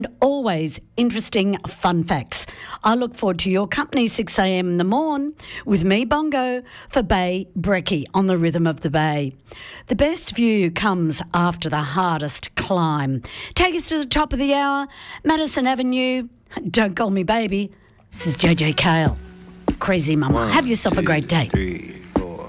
Always interesting fun facts. I look forward to your company 6 a.m. in the morn with me, Bongo, for Bay Brekkie on the rhythm of the Bay. The best view comes after the hardest climb. Take us to the top of the hour, Madison Avenue. Don't call me baby. This is JJ Cale. Crazy Mama. Have yourself a great day. 3.